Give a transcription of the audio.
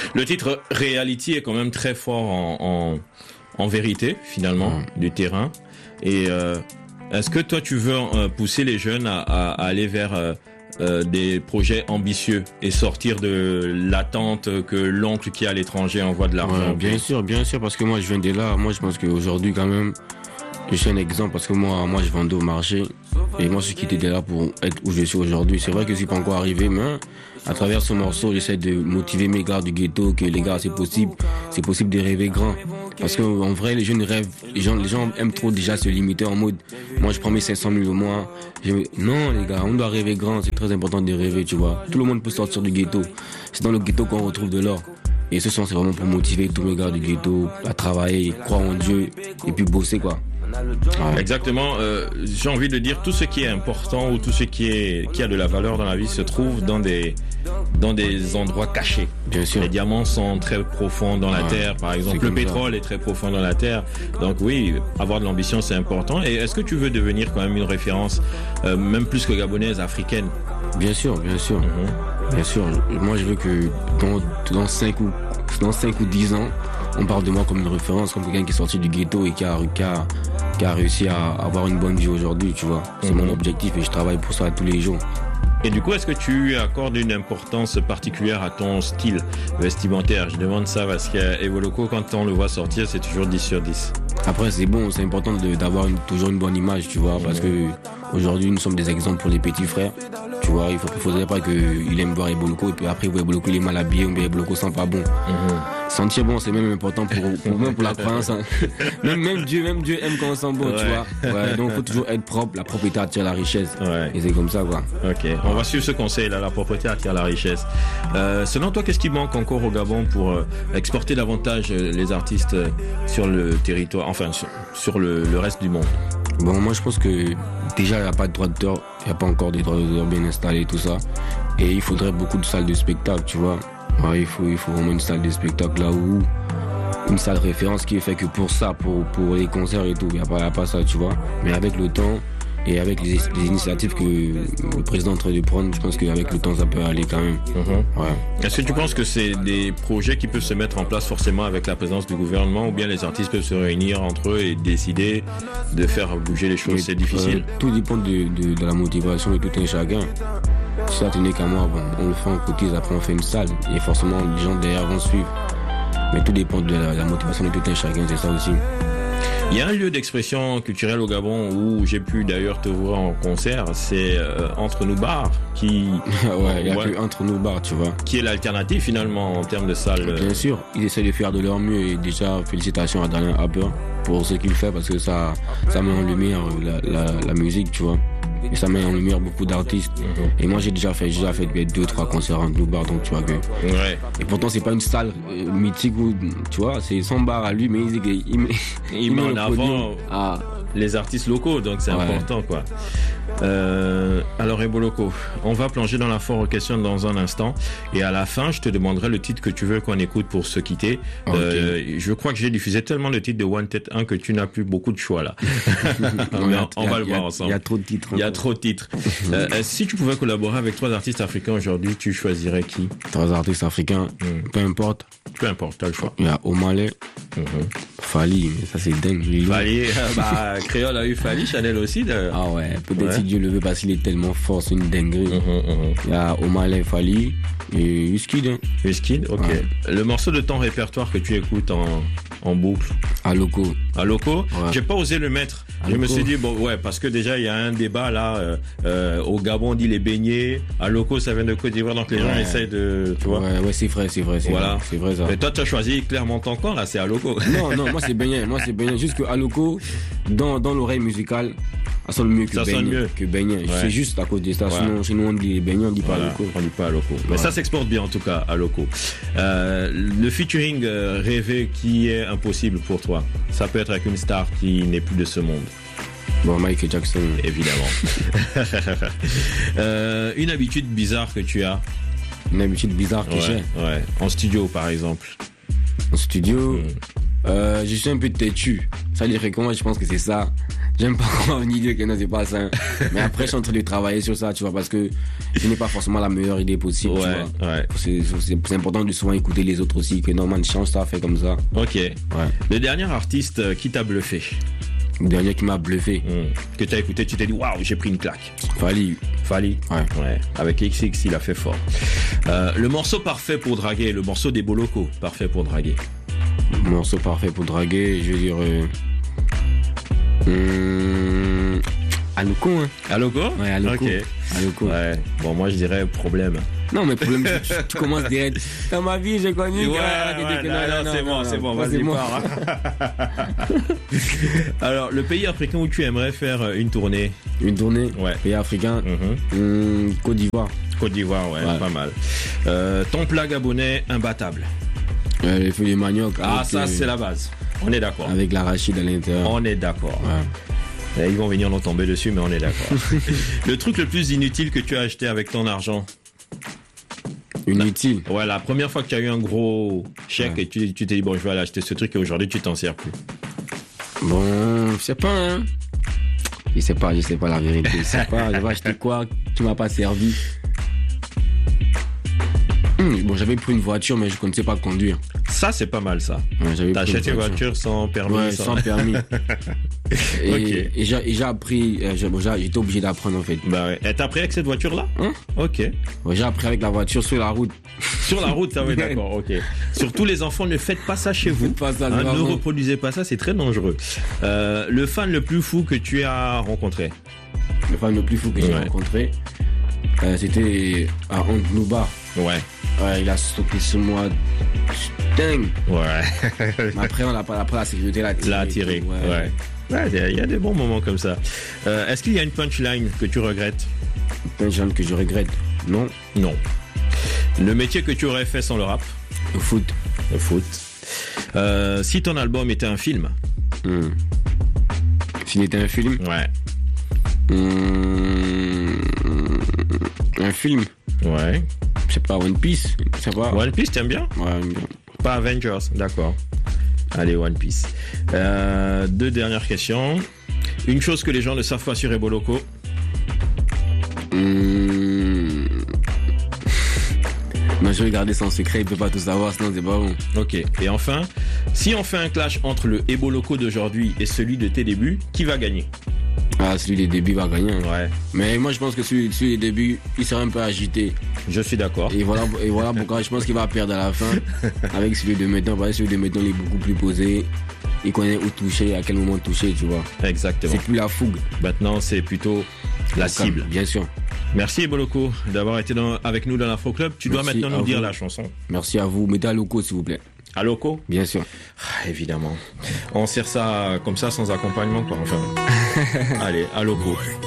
Le titre Reality est quand même très fort en vérité, finalement, du terrain. Et est-ce que toi, tu veux pousser les jeunes à aller vers des projets ambitieux et sortir de l'attente que l'oncle qui est à l'étranger envoie de l'argent? Bien sûr, parce que moi, je viens de là. Moi, je pense qu'aujourd'hui, quand même, je suis un exemple parce que moi, je vendais au marché. Et moi, je suis quitté de là pour être où je suis aujourd'hui. C'est vrai que je suis pas encore arrivé, mais à travers ce morceau, j'essaie de motiver mes gars du ghetto, que les gars, c'est possible de rêver grand. Parce qu'en vrai, les jeunes rêvent, les gens aiment trop déjà se limiter en mode, moi, je prends mes 500 000 au mois. Non, les gars, on doit rêver grand, c'est très important de rêver, tu vois. Tout le monde peut sortir du ghetto. C'est dans le ghetto qu'on retrouve de l'or. Et ce son, c'est vraiment pour motiver tous mes gars du ghetto à travailler, croire en Dieu, et puis bosser, quoi. Ouais. Exactement. J'ai envie de dire tout ce qui est important ou tout ce qui a de la valeur dans la vie se trouve dans des endroits cachés. Bien sûr. Les diamants sont très profonds dans la terre, par exemple. Le pétrole est très profond dans la terre. Donc oui, avoir de l'ambition, c'est important. Et est-ce que tu veux devenir quand même une référence, même plus que gabonaise, africaine? Bien sûr. Bien sûr. Moi, je veux que dans 5 ou 10 ans, on parle de moi comme une référence, comme quelqu'un qui est sorti du ghetto et qui a réussi à avoir une bonne vie aujourd'hui, tu vois. C'est mon objectif et je travaille pour ça tous les jours. Et du coup, est-ce que tu accordes une importance particulière à ton style vestimentaire? Je demande ça parce qu'Evoloko, quand on le voit sortir, c'est toujours 10 sur 10. Après, c'est bon, c'est important d'avoir toujours une bonne image, tu vois, parce que aujourd'hui, nous sommes des exemples pour les petits frères. Tu vois, il faudrait pas qu'il aime voir Evoloko et puis après, Evoloko, il est mal habillé, mais Evoloko sent pas bon. Sentir bon, c'est même important pour la croyance. Hein. Même Dieu aime quand on sent bon, tu vois. Ouais, donc, il faut toujours être propre. La propreté attire la richesse. Ouais. Et c'est comme ça, quoi. Ok, on va suivre ce conseil-là. La propreté attire la richesse. Selon toi, qu'est-ce qui manque encore au Gabon pour exporter davantage les artistes sur le territoire, enfin, sur le reste du monde? Bon, moi, je pense que déjà, il n'y a pas de droit d'auteur. Il n'y a pas encore des droits d'auteur bien installés et tout ça. Et il faudrait beaucoup de salles de spectacle, tu vois. Ouais, il faut vraiment une salle de spectacle là où une salle référence qui est fait que pour ça, pour les concerts et tout. Il n'y a pas ça, tu vois. Mais avec le temps et avec les initiatives que le président est en train de prendre, je pense qu'avec le temps, ça peut aller quand même. Ouais. Est-ce que tu penses que c'est des projets qui peuvent se mettre en place forcément avec la présence du gouvernement ou bien les artistes peuvent se réunir entre eux et décider de faire bouger les choses? C'est difficile. Tout dépend de la motivation de tout un chacun. Si ça tenait qu'à moi, bon, on le fait, on cotise, après on fait une salle et forcément les gens derrière vont suivre. Mais tout dépend de la motivation de tout un chacun, c'est ça aussi. Il y a un lieu d'expression culturelle au Gabon où j'ai pu d'ailleurs te voir en concert, c'est Entre nous bars qui... ouais, il y a que Entre nous bars, tu vois. Qui est l'alternative finalement en termes de salle. Bien sûr, ils essaient de faire de leur mieux et déjà félicitations à Daniel Harper pour ce qu'il fait parce que ça met en lumière la musique, tu vois. Et ça met en lumière beaucoup d'artistes. Et moi j'ai déjà fait 2-3 concerts en nous bars, donc tu vois que. Ouais. Et pourtant c'est pas une salle mythique où tu vois, c'est son bar à lui, mais il met en avant les artistes locaux, donc c'est important quoi. Alors Evoloko, on va plonger dans la foire question dans un instant et à la fin je te demanderai le titre que tu veux qu'on écoute pour se quitter. Okay. Je crois que j'ai diffusé tellement de titres de One Tête 1 que tu n'as plus beaucoup de choix là. On va le voir ensemble. Il y a trop de titres. Il y a trop de titres. Si tu pouvais collaborer avec 3 artistes africains aujourd'hui, tu choisirais qui? 3 artistes africains, peu importe, t'as le choix. Il y a Omalé, Fali, mais ça c'est dingue. Fali, Créole a eu Fali, Chanel aussi. Ah ouais, peut-être si Dieu le veut parce qu'il est tellement fort, c'est une dinguerie. Il y a Omalé, Fali et Wizkid. Wizkid, ok. Le morceau de ton répertoire que tu écoutes en boucle? Aloko. Aloko, j'ai pas osé le mettre. Je me suis dit, bon, ouais, parce que déjà, il y a un débat là, au Gabon, on dit les beignets. Aloko, ça vient de Côte d'Ivoire, donc les gens essayent de, tu vois. Ouais, c'est vrai. Voilà. C'est vrai, ça. Mais toi, tu as choisi clairement ton camp, là, c'est Aloko. Non, moi, c'est beignet. Juste que Aloko, dans l'oreille musicale, ça sonne mieux que beignet. Ouais. C'est juste à cause de ça. Sinon, on dit beignet, on dit pas Aloko. On dit pas Aloko. Mais ça s'exporte bien, en tout cas, Aloko. Le featuring rêvé qui est impossible pour toi, ça peut être avec une star qui n'est plus de ce monde. Bon, Michael Jackson. Évidemment. Une habitude bizarre que tu as? Une habitude bizarre que j'ai? Ouais. En studio, par exemple. En studio, je suis un peu têtu. Ça dirait comment? Je pense que c'est ça. J'aime pas qu'on venir dire que non, c'est pas ça. Mais après, je suis en train de travailler sur ça, tu vois, parce que ce n'est pas forcément la meilleure idée possible, tu vois. Ouais. C'est important de souvent écouter les autres aussi, que non, man, change ça, fait comme ça. Ok. Ouais. Le dernier artiste qui t'a bluffé? Le dernier qui m'a bluffé. Que t'as écouté, tu t'es dit, waouh, j'ai pris une claque. Fali. Ouais. Avec XX, il a fait fort. Le morceau parfait pour draguer, le morceau des Boloko, parfait pour draguer. Le morceau parfait pour draguer, je veux dire. Aloko, hein. Aloko? Ouais, Aloko. Ok. Aloko. Ouais. Bon, moi, je dirais problème. Non, mais problème, tu commences direct. Dans ma vie, j'ai connu. C'est bon, vas-y, pars. Alors, le pays africain où tu aimerais faire une tournée? Une tournée? Ouais. Pays africain? Côte d'Ivoire. Côte d'Ivoire, ouais, pas mal. Ton plat gabonais imbattable? Les feuilles de manioc. Ça, c'est la base. On est d'accord. Avec l'arachide à l'intérieur. On est d'accord. Ouais. Ils vont venir nous tomber dessus, mais on est d'accord. Le truc le plus inutile que tu as acheté avec ton argent? Inutile? Ouais, la première fois que tu as eu un gros chèque et tu t'es dit, bon, je vais aller acheter ce truc et aujourd'hui, tu t'en sers plus. Bon, je sais pas, hein. Je sais pas la vérité. Je sais pas, je vais acheter quoi qui m'a pas servi. Bon, j'avais pris une voiture, mais je connaissais pas conduire. Ça, c'est pas mal, ça. Ouais, t'as acheté une voiture sans permis? Ouais, sans permis. Et j'ai appris, j'étais obligé d'apprendre en fait. Bah ouais. Et t'as appris avec cette voiture-là? Ok. Ouais, j'ai appris avec la voiture sur la route. Sur la route, ça oui, d'accord, ok. Surtout les enfants, ne faites pas ça chez vous. Pas ça, ne reproduisez pas ça, c'est très dangereux. Le fan le plus fou que tu as rencontré? Le fan le plus fou que j'ai rencontré, c'était à Antnouba. Ouais. Ouais, il a sauté sur moi. Dingue. Ouais. Mais après, la sécurité l'a tiré. Ouais. Il y a des bons moments comme ça. Est-ce qu'il y a une punchline que tu regrettes? Une punchline que je regrette? Non. Non. Le métier que tu aurais fait sans le rap? Le foot. Le foot. Si ton album était un film? S'il était un film? Ouais. Un film? Ouais. Je sais pas, One Piece? Ça va? One Piece, t'aimes bien? Ouais. Pas Avengers, d'accord. Allez, One Piece. 2 dernières questions. Une chose que les gens ne savent pas sur Eboloko? Non, je vais garder son secret, il peut pas tout savoir, sinon c'est pas bon. Ok. Et enfin, si on fait un clash entre le Eboloko d'aujourd'hui et celui de tes débuts, qui va gagner? Celui des débuts va gagner. Ouais. Mais moi, je pense que celui des débuts, il sera un peu agité. Je suis d'accord. Et voilà pourquoi je pense qu'il va perdre à la fin avec celui de maintenant. Parce que celui de maintenant, il est beaucoup plus posé. Il connaît où toucher, à quel moment toucher, tu vois. Exactement. C'est plus la fougue. Maintenant, c'est plutôt la cible. Bien sûr. Merci Eboloko d'avoir été avec nous dans l'Afro Club. Tu dois maintenant nous dire la chanson. Merci à vous. Mettez Aloko, s'il vous plaît. Aloko? Bien sûr. Évidemment. On sert ça comme ça sans accompagnement, quoi. Enfin. Allez, Aloko.